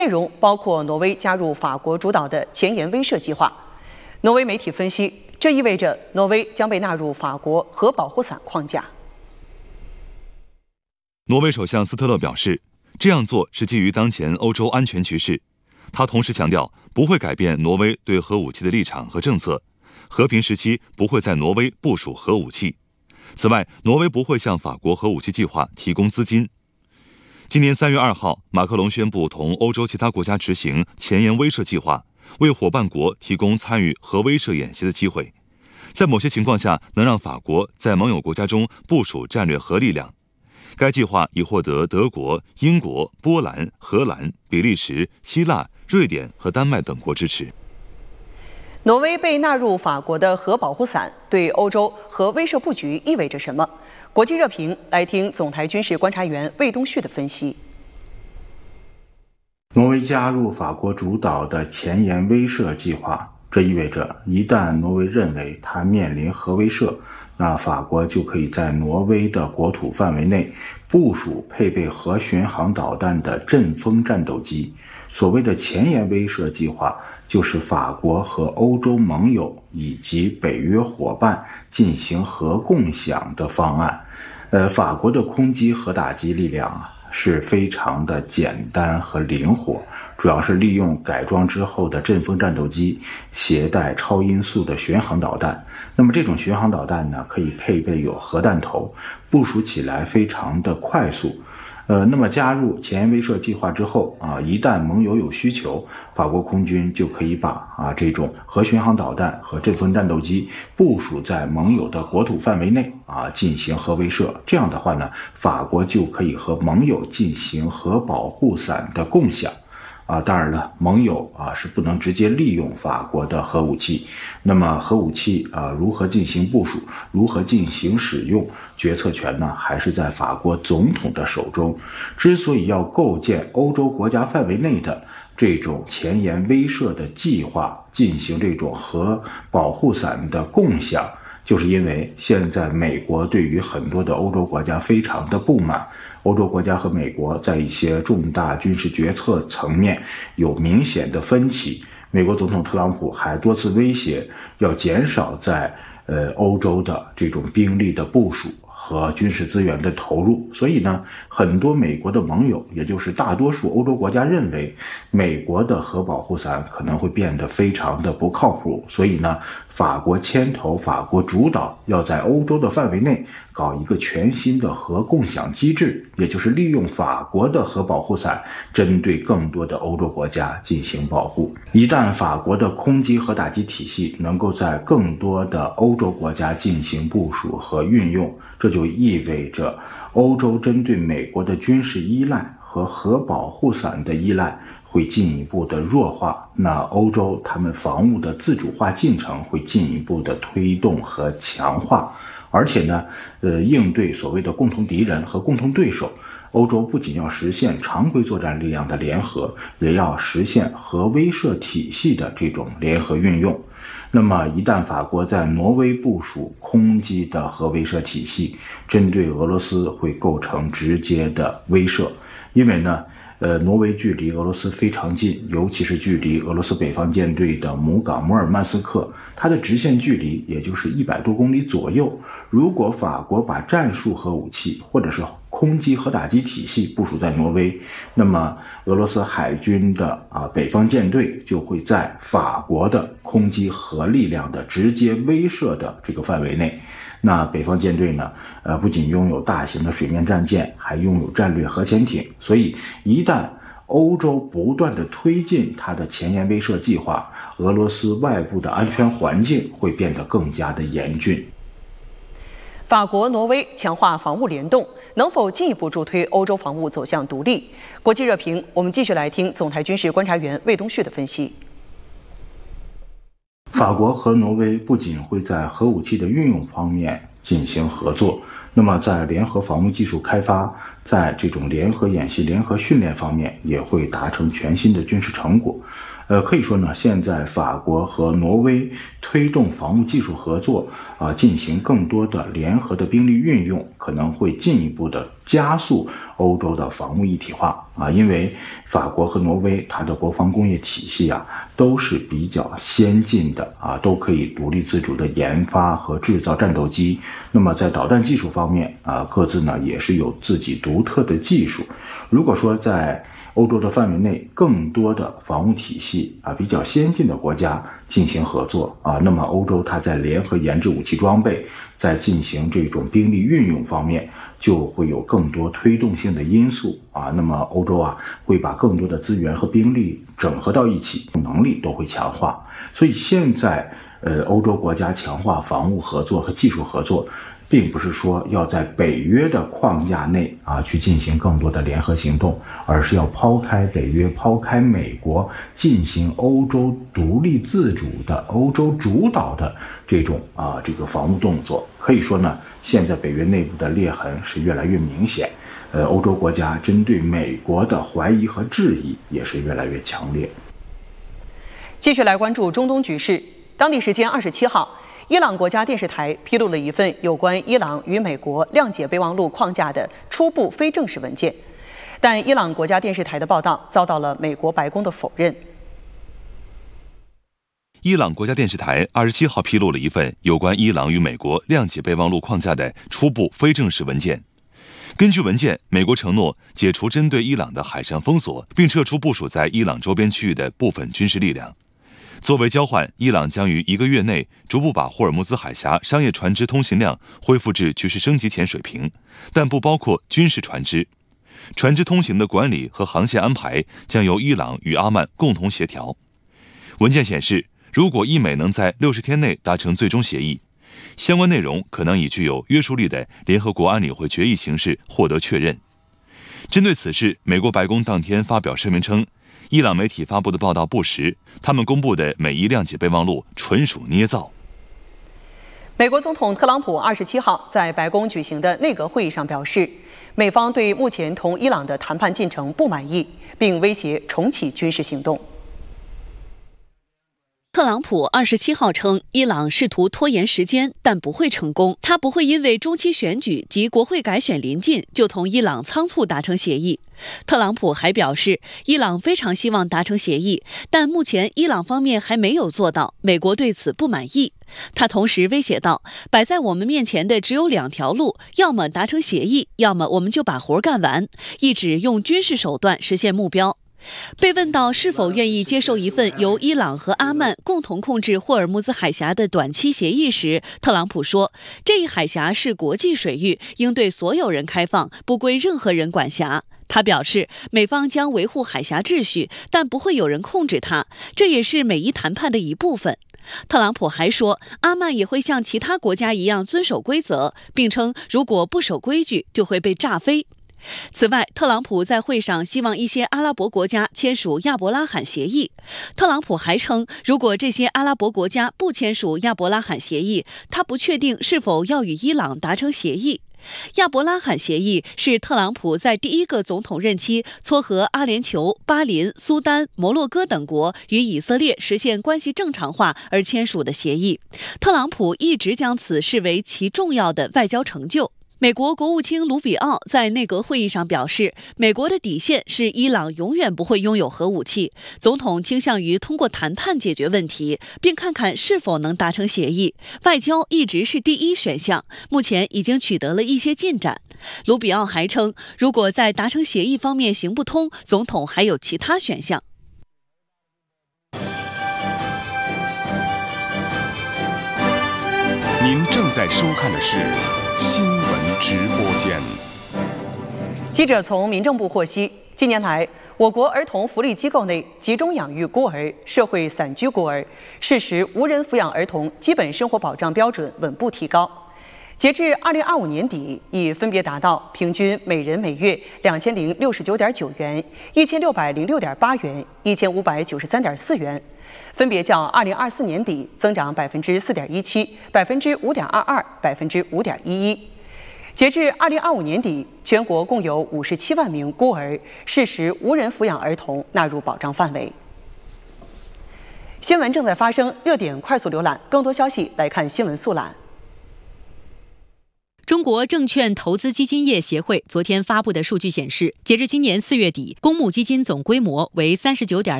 内容包括挪威加入法国主导的前沿威慑计划。挪威媒体分析，这意味着挪威将被纳入法国核保护伞框架。 挪威首相斯特勒表示，这样做是基于当前欧洲安全局势。他同时强调，不会改变挪威对核武器的立场和政策，和平时期不会在挪威部署核武器。此外，挪威不会向法国核武器计划提供资金。今年3月2号，马克龙宣布同欧洲其他国家执行前沿威慑计划，为伙伴国提供参与核威慑演习的机会，在某些情况下能让法国在盟友国家中部署战略核力量。该计划已获得德国、英国、波兰、荷兰、比利时、希腊、瑞典和丹麦等国支持。 挪威被纳入法国的核保护伞，对欧洲核威慑布局意味着什么？国际热评来听总台军事观察员魏东旭的分析。 挪威加入法国主导的前沿威慑计划，这意味着一旦挪威认为它面临核威慑，那法国就可以在挪威的国土范围内部署配备核巡航导弹的阵风战斗机。所谓的前沿威慑计划，就是法国和欧洲盟友以及北约伙伴进行核共享的方案。法国的空基核打击力量是非常的简单和灵活，主要是利用改装之后的阵风战斗机携带超音速的巡航导弹。那么这种巡航导弹呢，可以配备有核弹头，部署起来非常的快速。那么加入前沿威慑计划之后一旦盟友有需求，法国空军就可以把这种核巡航导弹和阵风战斗机部署在盟友的国土范围内进行核威慑。这样的话呢，法国就可以和盟友进行核保护伞的共享。当然了，盟友是不能直接利用法国的核武器。那么核武器如何进行部署，如何进行使用，决策权呢还是在法国总统的手中。之所以要构建欧洲国家范围内的这种前沿威慑的计划，进行这种核保护伞的共享，就是因为现在美国对于很多的欧洲国家非常的不满，欧洲国家和美国在一些重大军事决策层面有明显的分歧。美国总统特朗普还多次威胁要减少在欧洲的这种兵力的部署和军事资源的投入。所以呢，很多美国的盟友，也就是大多数欧洲国家认为美国的核保护伞可能会变得非常的不靠谱。所以呢，法国牵头，法国主导，要在欧洲的范围内搞一个全新的核共享机制，也就是利用法国的核保护伞针对更多的欧洲国家进行保护。一旦法国的空基核打击体系能够在更多的欧洲国家进行部署和运用，这就意味着欧洲针对美国的军事依赖和核保护伞的依赖会进一步的弱化，那欧洲他们防务的自主化进程会进一步的推动和强化。而且呢，应对所谓的共同敌人和共同对手，欧洲不仅要实现常规作战力量的联合，也要实现核威慑体系的这种联合运用。那么一旦法国在挪威部署空基的核威慑体系，针对俄罗斯会构成直接的威慑。因为呢，挪威距离俄罗斯非常近，尤其是距离俄罗斯北方舰队的母港摩尔曼斯克，它的直线距离也就是100多公里左右。如果法国把战术核武器或者是空基核打击体系部署在挪威，那么俄罗斯海军的北方舰队就会在法国的空基核力量的直接威慑的这个范围内。那北方舰队呢，不仅拥有大型的水面战舰，还拥有战略核潜艇。所以一旦欧洲不断的推进它的前沿威慑计划，俄罗斯外部的安全环境会变得更加的严峻。 法国、挪威强化防务联动，能否进一步助推欧洲防务走向独立？国际热评，我们继续来听总台军事观察员魏东旭的分析。 法国和挪威不仅会在核武器的运用方面进行合作，那么在联合防务技术开发，在这种联合演习、联合训练方面也会达成全新的军事成果。可以说呢，现在法国和挪威推动防务技术合作进行更多的联合的兵力运用，可能会进一步的加速欧洲的防务一体化因为法国和挪威它的国防工业体系都是比较先进的都可以独立自主的研发和制造战斗机。那么在导弹技术方面各自呢也是有自己独特的技术。如果说在欧洲的范围内更多的防务体系比较先进的国家进行合作那么欧洲它在联合研制武器装备，在进行这种兵力运用方面就会有更多推动性的因素那么欧洲会把更多的资源和兵力整合到一起，能力都会强化。所以现在欧洲国家强化防务合作和技术合作，并不是说要在北约的框架内去进行更多的联合行动，而是要抛开北约、抛开美国，进行欧洲独立自主的、欧洲主导的这种这个防务动作。可以说呢，现在北约内部的裂痕是越来越明显，欧洲国家针对美国的怀疑和质疑也是越来越强烈。 继续来关注中东局势。当地时间27号。伊朗国家电视台披露了一份有关伊朗与美国谅解备忘录框架的初步非正式文件，但伊朗国家电视台的报道遭到了美国白宫的否认。 伊朗国家电视台27号披露了一份有关伊朗与美国谅解备忘录框架的初步非正式文件。根据文件，美国承诺解除针对伊朗的海上封锁，并撤出部署在伊朗周边区域的部分军事力量。作为交换，伊朗将于1个月内逐步把霍尔木兹海峡商业船只通行量恢复至局势升级前水平，但不包括军事船只。船只通行的管理和航线安排将由伊朗与阿曼共同协调。文件显示，如果伊美能在60天内达成最终协议，相关内容可能以具有约束力的联合国安理会决议形式获得确认。针对此事，美国白宫当天发表声明称，伊朗媒体发布的报道不实，他们公布的美伊谅解备忘录纯属捏造。 美国总统特朗普27号在白宫举行的内阁会议上表示，美方对目前同伊朗的谈判进程不满意，并威胁重启军事行动。 特朗普27号称，伊朗试图拖延时间，但不会成功。他不会因为中期选举及国会改选临近，就同伊朗仓促达成协议。特朗普还表示，伊朗非常希望达成协议，但目前伊朗方面还没有做到，美国对此不满意。他同时威胁道，摆在我们面前的只有2条路，要么达成协议，要么我们就把活干完，意指用军事手段实现目标。被问到是否愿意接受一份由伊朗和阿曼共同控制霍尔木兹海峡的短期协议时，特朗普说，这一海峡是国际水域，应对所有人开放，不归任何人管辖。他表示，美方将维护海峡秩序，但不会有人控制它，这也是美伊谈判的一部分。特朗普还说，阿曼也会像其他国家一样遵守规则，并称如果不守规矩，就会被炸飞。此外，特朗普在会上希望一些阿拉伯国家签署亚伯拉罕协议。特朗普还称，如果这些阿拉伯国家不签署亚伯拉罕协议，他不确定是否要与伊朗达成协议。亚伯拉罕协议是特朗普在第1个总统任期撮合阿联酋、巴林、苏丹、摩洛哥等国与以色列实现关系正常化而签署的协议。特朗普一直将此视为其重要的外交成就。美国国务卿卢比奥在内阁会议上表示，美国的底线是伊朗永远不会拥有核武器，总统倾向于通过谈判解决问题，并看看是否能达成协议。外交一直是第一选项，目前已经取得了一些进展。卢比奥还称，如果在达成协议方面行不通，总统还有其他选项。 您正在收看的是新闻直播间。 记者从民政部获悉，近年来，我国儿童福利机构内集中养育孤儿、社会散居孤儿、适时无人抚养儿童基本生活保障标准稳步提高。截至2025年底，已分别达到平均每人每月2069.9元、1606.8元、1593.4元。分别较2024年底增长4.17%、5.22%、5.11%。截至2025年底，全国共有57万名孤儿、适时无人抚养儿童纳入保障范围。新闻正在发生，热点快速浏览，更多消息来看新闻速览。 中国证券投资基金业协会昨天发布的数据显示，截至今年4月底，公募基金总规模为39.